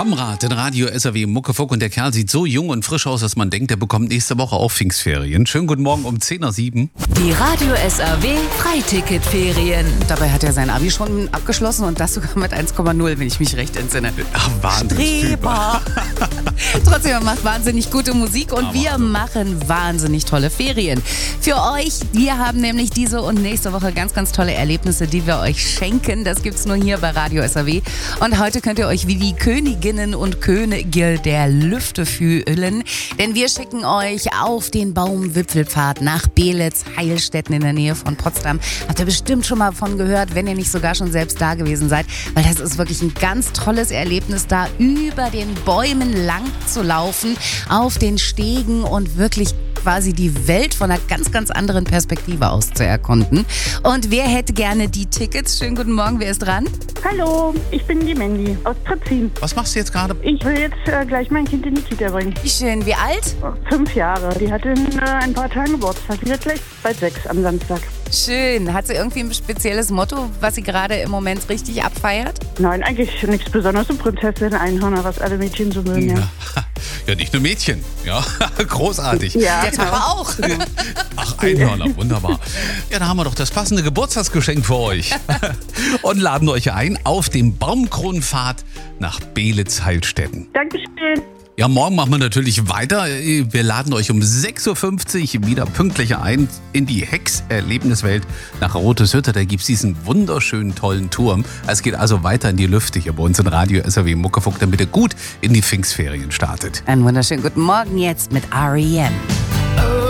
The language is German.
Konrad, in Radio SAW Muckefuck, und der Kerl sieht so jung und frisch aus, dass man denkt, der bekommt nächste Woche auch Pfingstferien. Schönen guten Morgen um 10:07 Uhr. Die Radio SAW Freiticketferien. Dabei hat er sein Abi schon abgeschlossen und das sogar mit 1,0, wenn ich mich recht entsinne. Ach, Streber. Trotzdem, er macht wahnsinnig gute Musik und wir machen wahnsinnig tolle Ferien. Für euch, wir haben nämlich diese und nächste Woche ganz, ganz tolle Erlebnisse, die wir euch schenken. Das gibt's nur hier bei Radio SAW. Und heute könnt ihr euch wie die Königinnen und Könige der Lüfte fühlen. Denn wir schicken euch auf den Baumwipfelpfad nach Beelitz, Heilstätten in der Nähe von Potsdam. Habt ihr bestimmt schon mal von gehört, wenn ihr nicht sogar schon selbst da gewesen seid. Weil das ist wirklich ein ganz tolles Erlebnis, da über den Bäumen lang zu laufen, auf den Stegen und wirklich quasi die Welt von einer ganz, ganz anderen Perspektive aus zu erkunden. Und wer hätte gerne die Tickets? Schönen guten Morgen, wer ist dran? Hallo, ich bin die Mandy aus Tritzin. Was machst du jetzt gerade? Ich will jetzt gleich mein Kind in die Kita bringen. Wie schön, wie alt? 5 Jahre. Die hat in ein paar Tagen Geburtstag. Die wird gleich bald 6 am Samstag. Schön. Hat sie irgendwie ein spezielles Motto, was sie gerade im Moment richtig abfeiert? Nein, eigentlich nichts Besonderes. So Prinzessin, Einhörner, was alle Mädchen so mögen. Ja, nicht nur Mädchen. Ja, großartig. Ja, Jetzt aber auch. Ach, Einhörner, wunderbar. Ja, da haben wir doch das passende Geburtstagsgeschenk für euch. Und laden euch ein auf dem Baumkronenpfad nach Beelitz, Heilstätten. Dankeschön. Ja, morgen machen wir natürlich weiter. Wir laden euch um 6:50 Uhr wieder pünktlich ein in die Hex-Erlebniswelt nach Roteshütte. Da gibt es diesen wunderschönen, tollen Turm. Es geht also weiter in die Lüfte hier bei uns in Radio SAW Muckefuck, damit ihr gut in die Pfingstferien startet. Einen wunderschönen guten Morgen jetzt mit R.E.M.